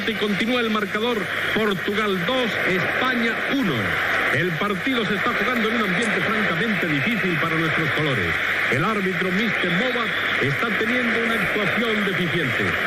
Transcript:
parte y continúa el marcador. Portugal 2, España 1. El partido se está jugando en un ambiente francamente difícil para nuestros colores. El árbitro Mr. Movat está teniendo una actuación deficiente.